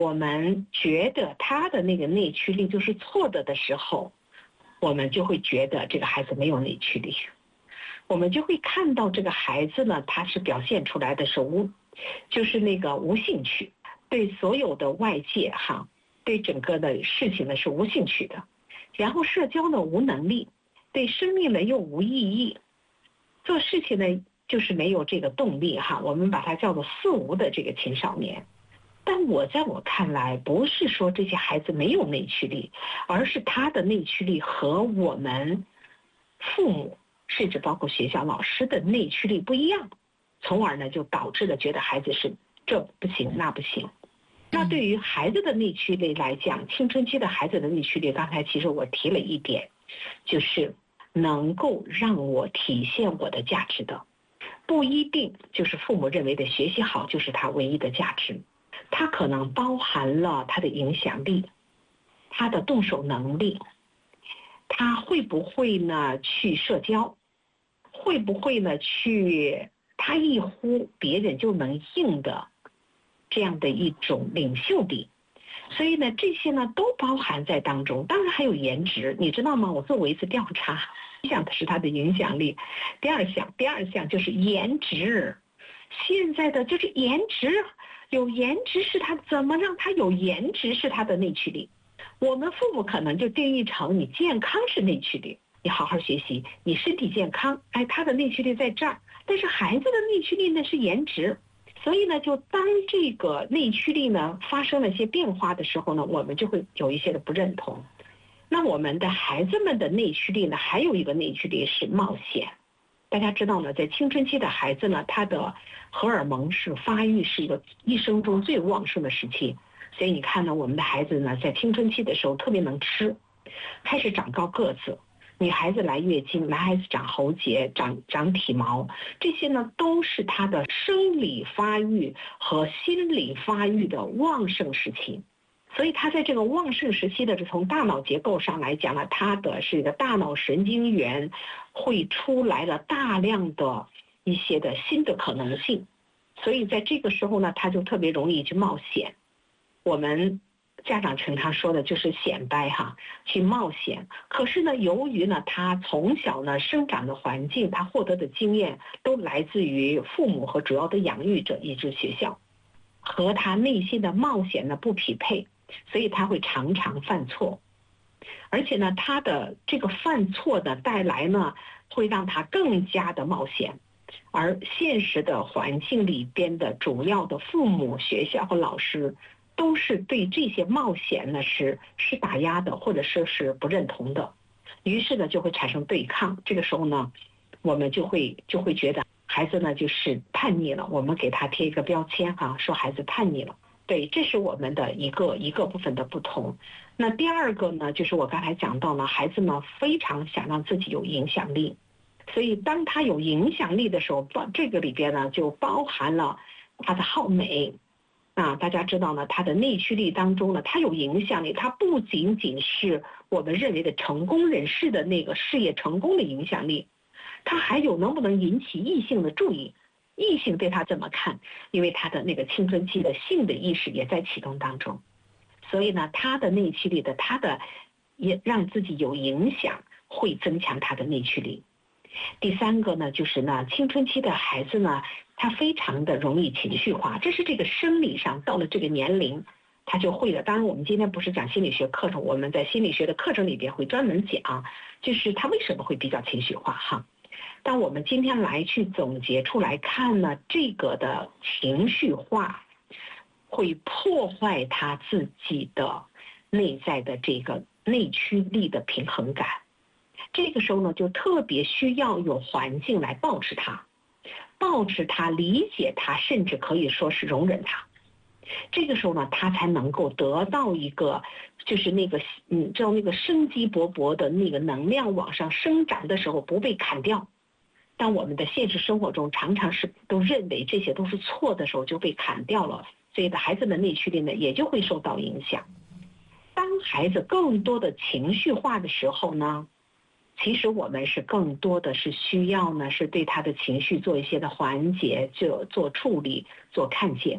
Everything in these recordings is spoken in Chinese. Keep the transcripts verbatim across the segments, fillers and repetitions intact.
我们觉得他的那个内驱力就是错的的时候，我们就会觉得这个孩子没有内驱力，我们就会看到这个孩子呢，他是表现出来的是无，就是那个无兴趣，对所有的外界哈，对整个的事情呢是无兴趣的，然后社交呢无能力，对生命呢又无意义，做事情呢就是没有这个动力哈，我们把它叫做四无的这个青少年。但我在我看来，不是说这些孩子没有内驱力，而是他的内驱力和我们父母甚至包括学校老师的内驱力不一样，从而呢就导致了觉得孩子是这不行那不行。那对于孩子的内驱力来讲，青春期的孩子的内驱力，刚才其实我提了一点，就是能够让我体现我的价值的，不一定就是父母认为的学习好就是他唯一的价值，它可能包含了他的影响力，他的动手能力，他会不会呢去社交，会不会呢去他一呼别人就能应的这样的一种领袖力。所以呢这些呢都包含在当中，当然还有颜值，你知道吗？我做过一次调查，第一项的是他的影响力，第二项第二项就是颜值。现在的就是颜值，有颜值是他怎么让他有颜值是他的内驱力。我们父母可能就定义成你健康是内驱力，你好好学习，你身体健康，哎，他的内驱力在这儿。但是孩子的内驱力呢是颜值，所以呢就当这个内驱力呢发生了一些变化的时候呢，我们就会有一些的不认同。那我们的孩子们的内驱力呢，还有一个内驱力是冒险。大家知道呢，在青春期的孩子呢，他的荷尔蒙是发育是一个一生中最旺盛的时期，所以你看呢，我们的孩子呢，在青春期的时候特别能吃，开始长高个子，女孩子来月经，男孩子长喉结、长长体毛，这些呢都是他的生理发育和心理发育的旺盛时期。所以他在这个旺盛时期的，从大脑结构上来讲呢，他的是一个大脑神经元会出来了大量的一些的新的可能性，所以在这个时候呢，他就特别容易去冒险。我们家长常常说的就是显摆哈，去冒险。可是呢，由于呢他从小呢生长的环境，他获得的经验都来自于父母和主要的养育者以及学校，和他内心的冒险呢不匹配。所以他会常常犯错，而且呢他的这个犯错的带来呢会让他更加的冒险，而现实的环境里边的主要的父母、学校和老师都是对这些冒险呢是是打压的，或者说是不认同的，于是呢就会产生对抗。这个时候呢我们就会就会觉得孩子呢就是叛逆了，我们给他贴一个标签哈，说孩子叛逆了。对，这是我们的一个一个部分的不同。那第二个呢，就是我刚才讲到了，孩子呢非常想让自己有影响力，所以当他有影响力的时候，这个里边呢就包含了他的好美。啊，大家知道呢，他的内驱力当中呢，他有影响力，他不仅仅是我们认为的成功人士的那个事业成功的影响力，他还有能不能引起异性的注意。异性对他怎么看？因为他的那个青春期的性的意识也在启动当中，所以呢，他的内驱力的，他的也让自己有影响，会增强他的内驱力。第三个呢，就是呢，青春期的孩子呢，他非常的容易情绪化，这是这个生理上到了这个年龄，他就会了。当然，我们今天不是讲心理学课程，我们在心理学的课程里边会专门讲，就是他为什么会比较情绪化哈。但我们今天来去总结出来看呢，这个的情绪化会破坏他自己的内在的这个内驱力的平衡感。这个时候呢，就特别需要有环境来保持他，保持他，理解他，甚至可以说是容忍他。这个时候呢，他才能够得到一个，就是那个，嗯，叫那个生机勃勃的那个能量往上生长的时候不被砍掉。当我们的现实生活中常常是都认为这些都是错的时候就被砍掉了，所以的孩子的内驱力呢也就会受到影响。当孩子更多的情绪化的时候呢，其实我们是更多的是需要呢是对他的情绪做一些的缓解，就做处理，做看见。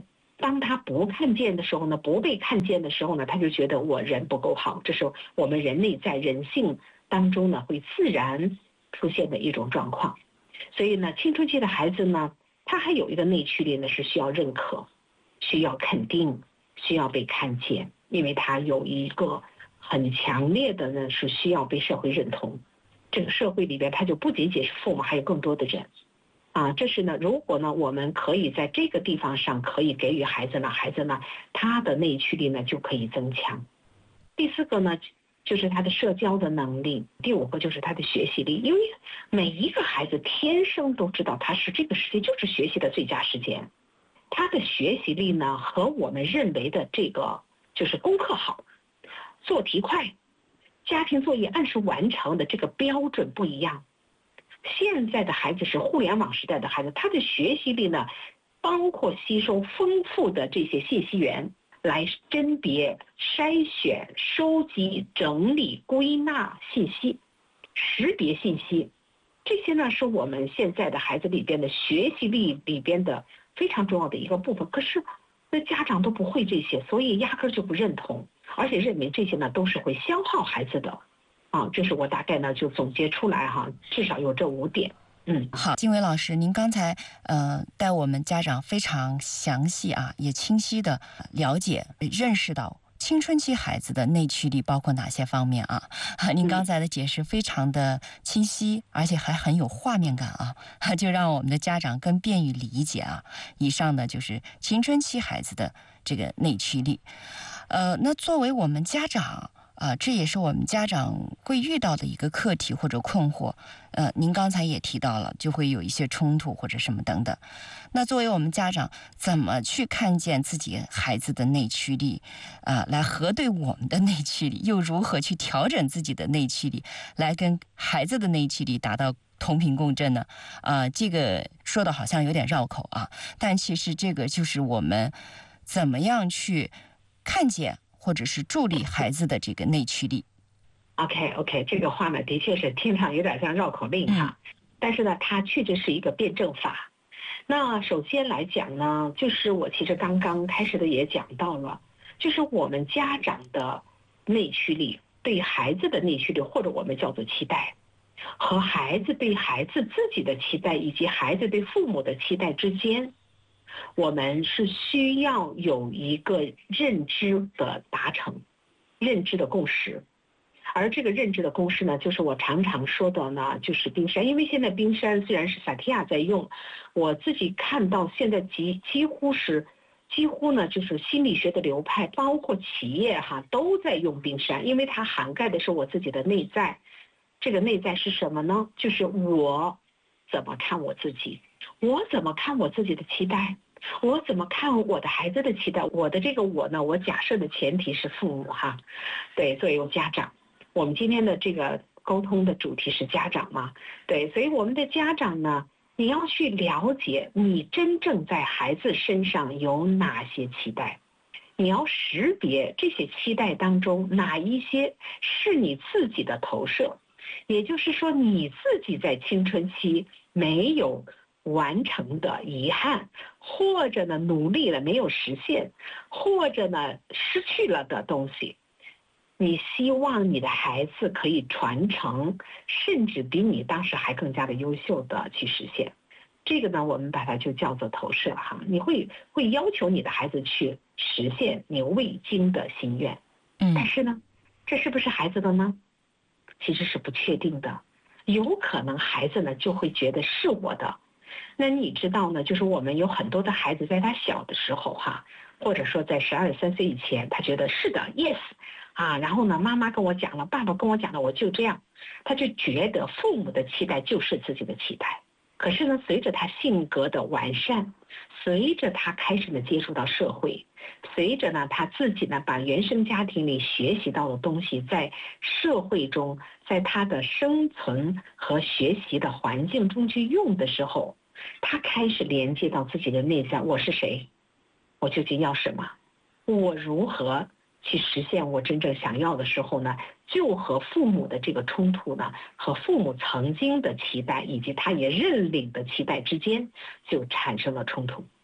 当他不看见的时候呢，不被看见的时候呢，他就觉得我人不够好，这是我们人类在人性当中呢会自然出现的一种状况。所以呢，青春期的孩子呢，他还有一个内驱力呢，是需要认可，需要肯定，需要被看见，因为他有一个很强烈的呢是需要被社会认同。这个社会里边，他就不仅仅是父母，还有更多的人。啊，这是呢，如果呢，我们可以在这个地方上可以给予孩子呢，孩子呢，他的内驱力呢就可以增强。第四个呢，就是他的社交的能力。第五个就是他的学习力，因为每一个孩子天生都知道他是这个时间就是学习的最佳时间。他的学习力呢，和我们认为的这个就是功课好、做题快、家庭作业按时完成的这个标准不一样。现在的孩子是互联网时代的孩子，他的学习力呢，包括吸收丰富的这些信息源，来甄别、筛选、收集、整理、归纳信息、识别信息，这些呢是我们现在的孩子里边的学习力里边的非常重要的一个部分。可是那家长都不会这些，所以压根就不认同，而且认为这些呢都是会消耗孩子的。啊，这是我大概呢就总结出来哈，至少有这五点。嗯， 好，金伟老师，您刚才呃带我们家长非常详细啊，也清晰的了解认识到青春期孩子的内驱力包括哪些方面啊？您刚才的解释非常的清晰，而且还很有画面感啊，就让我们的家长更便于理解啊。以上呢就是青春期孩子的这个内驱力。呃，那作为我们家长。啊、呃，这也是我们家长会遇到的一个课题或者困惑。呃，您刚才也提到了，就会有一些冲突或者什么等等。那作为我们家长，怎么去看见自己孩子的内驱力，啊、呃，来核对我们的内驱力，又如何去调整自己的内驱力，来跟孩子的内驱力达到同频共振呢？啊、呃，这个说的好像有点绕口啊，但其实这个就是我们怎么样去看见。或者是助力孩子的这个内驱力。 OK OK， 这个话呢，的确是听上有点像绕口令哈，嗯、但是呢，它确实是一个辩证法。那首先来讲呢，就是我其实刚刚开始的也讲到了，就是我们家长的内驱力对孩子的内驱力，或者我们叫做期待，和孩子对孩子自己的期待，以及孩子对父母的期待之间。我们是需要有一个认知的达成，认知的共识，而这个认知的共识呢，就是我常常说的呢，就是冰山。因为现在冰山虽然是萨提亚在用，我自己看到现在几几乎是，几乎呢就是心理学的流派，包括企业哈都在用冰山，因为它涵盖的是我自己的内在。这个内在是什么呢？就是我怎么看我自己，我怎么看我自己的期待。我怎么看我的孩子的期待？我的这个我呢，我假设的前提是父母哈，对，作为家长，我们今天的这个沟通的主题是家长嘛，对，所以我们的家长呢，你要去了解你真正在孩子身上有哪些期待，你要识别这些期待当中哪一些是你自己的投射，也就是说你自己在青春期没有完成的遗憾，或者呢努力了没有实现，或者呢失去了的东西，你希望你的孩子可以传承，甚至比你当时还更加的优秀的去实现。这个呢我们把它就叫做投射哈，你会会要求你的孩子去实现你未经的心愿，嗯，但是呢这是不是孩子的呢？其实是不确定的，有可能孩子呢就会觉得是我的。那你知道呢，就是我们有很多的孩子在他小的时候哈，或者说在十二三岁以前，他觉得是的 yes 啊，然后呢妈妈跟我讲了，爸爸跟我讲了，我就这样，他就觉得父母的期待就是自己的期待。可是呢随着他性格的完善，随着他开始呢接触到社会，随着呢他自己呢把原生家庭里学习到的东西在社会中，在他的生存和学习的环境中去用的时候，他开始连接到自己的内在，我是谁，我究竟要什么，我如何去实现我真正想要的时候呢，就和父母的这个冲突呢，和父母曾经的期待以及他也认领的期待之间就产生了冲突。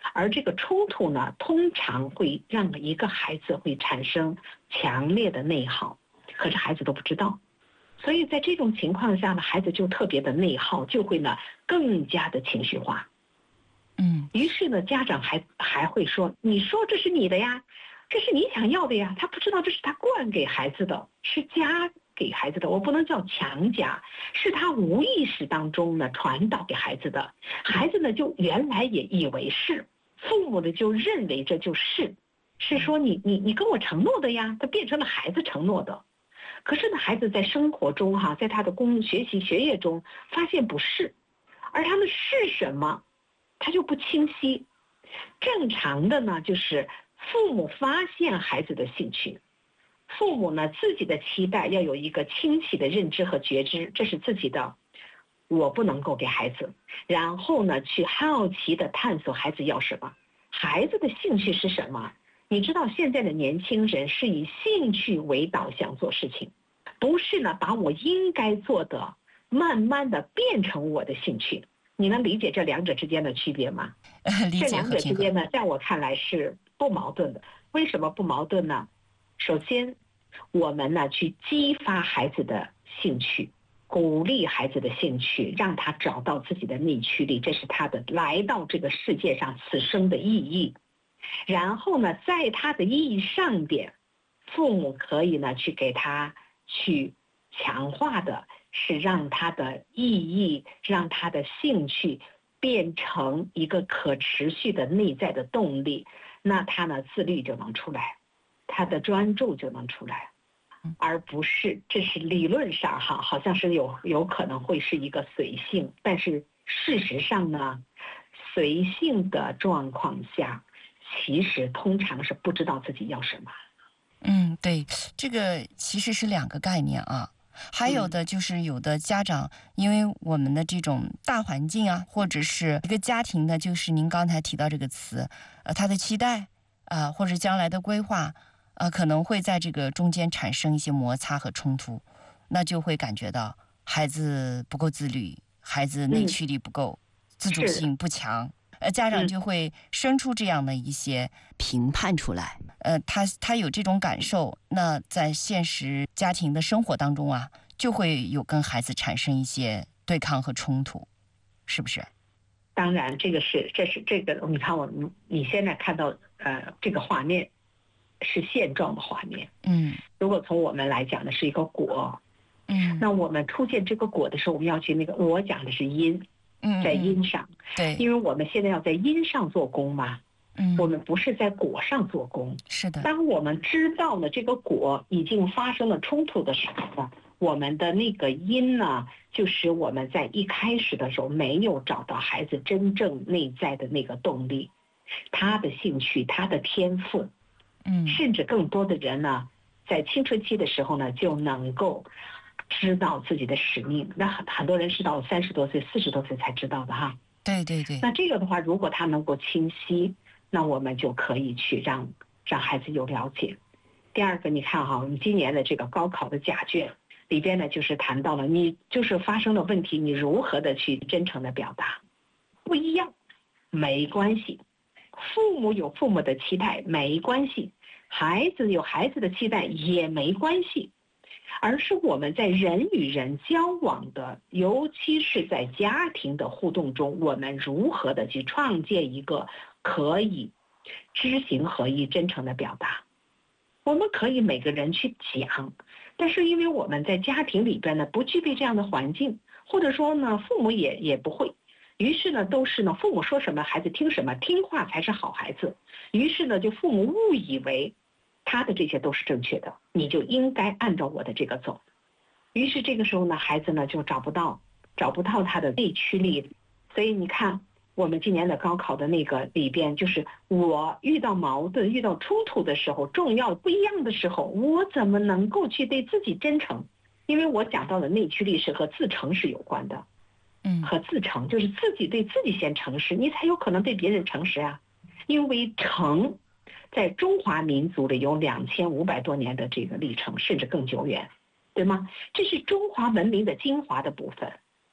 而这个冲突呢，通常会让一个孩子会产生强烈的内耗，可是孩子都不知道。所以在这种情况下呢，孩子就特别的内耗，就会呢更加的情绪化。 嗯， 于是呢，家长还还会说：“你说这是你的呀，这是你想要的呀。”他不知道这是他灌给孩子的，是加给孩子的。我不能叫强加，是他无意识当中呢传导给孩子的。孩子呢就原来也以为是，父母呢就认为这就是，是说你你你跟我承诺的呀，他变成了孩子承诺的。可是呢，孩子在生活中哈，在他的工学习学业中发现不是，而他们是什么，他就不清晰。正常的呢，就是父母发现孩子的兴趣，父母呢自己的期待要有一个清晰的认知和觉知，这是自己的，我不能够给孩子，然后呢去好奇的探索孩子要什么，孩子的兴趣是什么。你知道现在的年轻人是以兴趣为导向做事情，不是呢把我应该做的慢慢的变成我的兴趣。你能理解这两者之间的区别吗？ 理这两解和平衡。 者之间呢，在我看来是不矛盾的。为什么不矛盾呢？首先，我们呢去激发孩子的兴趣，鼓励孩子的兴趣，让他找到自己的内驱力，这是他的来到这个世界上此生的意义。然后呢，在他的意义上边，父母可以呢去给他去强化的是让他的意义，让他的兴趣变成一个可持续的内在的动力，那他呢自律就能出来，他的专注就能出来，而不是这是理论上哈，好像是有有可能会是一个随性，但是事实上呢，随性的状况下，其实通常是不知道自己要什么。 嗯，对，这个其实是两个概念啊。还有的就是有的家长，因为我们的这种大环境啊，或者是一个家庭的，就是您刚才提到这个词，呃，他的期待啊、呃，或者将来的规划，呃，可能会在这个中间产生一些摩擦和冲突，那就会感觉到孩子不够自律，孩子内驱力不够，嗯、自主性不强。呃，家长就会生出这样的一些评判出来。呃，他他有这种感受，那在现实家庭的生活当中啊，就会有跟孩子产生一些对抗和冲突，是不是？ 当然，这个是这是这个，你看我你现在看到呃这个画面是现状的画面， 嗯， 如果从我们来讲呢，是一个果， 嗯， 那我们出现这个果的时候，我们要去那个我讲的是因。在因上， 嗯、对， 因为我们现在要在因上做工嘛， 嗯， 我们不是在果上做工。 是的。 当我们知道了这个果已经发生了冲突的时候呢，我们的那个因呢，就使我们在一开始的时候没有找到孩子真正内在的那个动力，他的兴趣，他的天赋， 嗯， 甚至更多的人呢，在青春期的时候呢，就能够知道自己的使命。那很很多人是到三十多岁、四十多岁才知道的哈。 对对对。 那这个的话，如果他能够清晰，那我们就可以去让让孩子有了解。第二个，你看哈，我们今年的这个高考的甲卷里边呢，就是谈到了你就是发生了问题，你如何的去真诚的表达，不一样没关系，父母有父母的期待没关系，孩子有孩子的期待也没关系。而是我们在人与人交往的，尤其是在家庭的互动中，我们如何的去创建一个可以知行合一、真诚的表达。我们可以每个人去讲，但是因为我们在家庭里边呢，不具备这样的环境，或者说呢，父母也也不会，于是呢，都是呢，父母说什么，孩子听什么，听话才是好孩子。于是呢，就父母误以为他的这些都是正确的，你就应该按照我的这个走。于是这个时候呢，孩子呢就找不到找不到他的内驱力。所以你看，我们今年的高考的那个里边，就是我遇到矛盾、遇到冲突的时候，重要不一样的时候，我怎么能够去对自己真诚？因为我讲到的内驱力是和自诚是有关的， 嗯， 和自诚就是自己对自己先诚实，你才有可能对别人诚实啊。因为诚在中华民族里有两千五百多年的这个历程，甚至更久远，对吗？这是中华文明的精华的部分。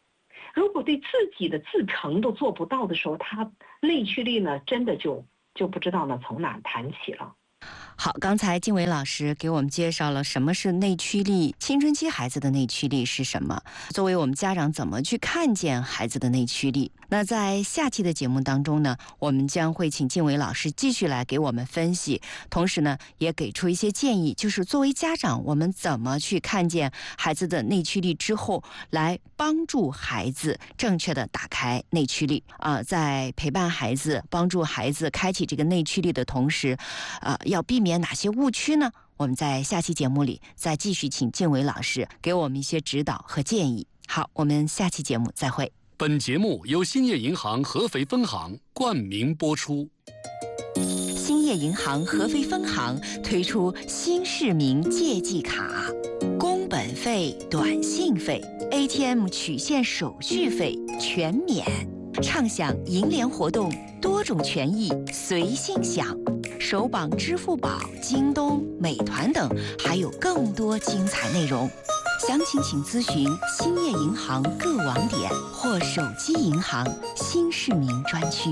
如果对自己的自成都做不到的时候，他内驱力呢，真的就就不知道呢从哪谈起了。 好，刚才静伟老师给我们介绍了什么是内驱力，青春期孩子的内驱力是什么，作为我们家长怎么去看见孩子的内驱力。那在下期的节目当中呢，我们将会请静伟老师继续来给我们分析，同时呢也给出一些建议，就是作为家长我们怎么去看见孩子的内驱力之后，来帮助孩子正确的打开内驱力啊、呃，在陪伴孩子帮助孩子开启这个内驱力的同时，呃，要避免哪些误区呢？我们在下期节目里再继续请静伟老师给我们一些指导和建议。好，我们下期节目再会。 本节目由兴业银行合肥分行冠名播出。 兴业银行合肥分行推出新市民借记卡，工本费、短信费、A T M 取现手续费全免，畅享银联活动多种权益随心享，手绑支付宝、京东、美团等，还有更多精彩内容。详情请咨询兴业银行各网点或手机银行新市民专区。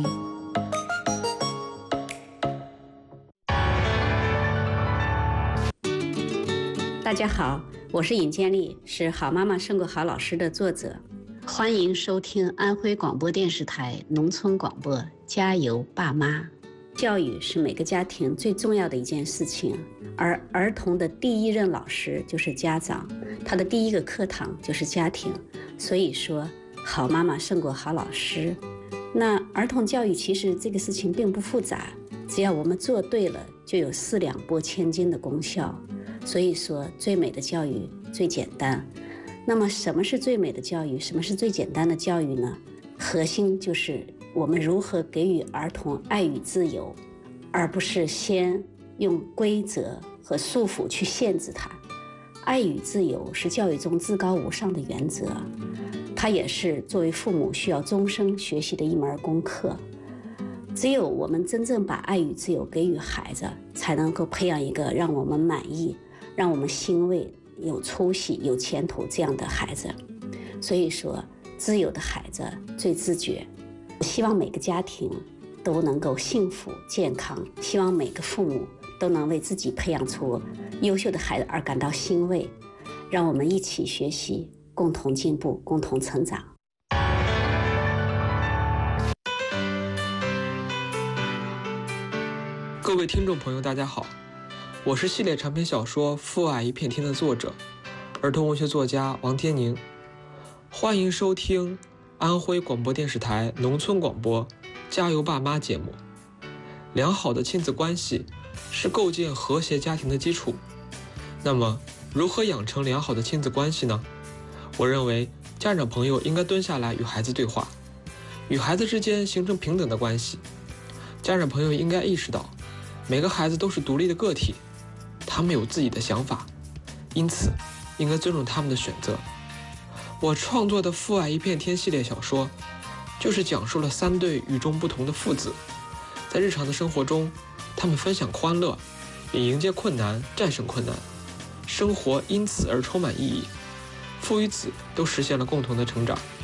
大家好，我是尹建莉，是《好妈妈胜过好老师》的作者。欢迎收听安徽广播电视台农村广播，加油爸妈！教育是每个家庭最重要的一件事情，而儿童的第一任老师就是家长，他的第一个课堂就是家庭。所以说，好妈妈胜过好老师。那儿童教育其实这个事情并不复杂，只要我们做对了，就有四两拨千斤的功效。所以说，最美的教育最简单。那么什么是最美的教育？什么是最简单的教育呢？核心就是我们如何给予儿童爱与自由，而不是先用规则和束缚去限制他。爱与自由是教育中至高无上的原则，它也是作为父母需要终生学习的一门功课。只有我们真正把爱与自由给予孩子，才能够培养一个让我们满意、让我们欣慰、有出息、有前途这样的孩子。所以说，自由的孩子最自觉。希望每个家庭都能够幸福健康，希望每个父母都能为自己培养出优秀的孩子而感到欣慰。让我们一起学习，共同进步，共同成长。 各位听众朋友大家好，我是系列长篇小说《父爱一片天》的作者，儿童文学作家王天宁。欢迎收听安徽广播电视台农村广播加油爸妈节目。良好的亲子关系是构建和谐家庭的基础。那么如何养成良好的亲子关系呢？我认为家长朋友应该蹲下来与孩子对话，与孩子之间形成平等的关系。家长朋友应该意识到，每个孩子都是独立的个体，他们有自己的想法，因此应该尊重他们的选择。我创作的《父爱一片天》系列小说，就是讲述了三对与众不同的父子，在日常的生活中，他们分享欢乐，也迎接困难，战胜困难，生活因此而充满意义。父与子都实现了共同的成长。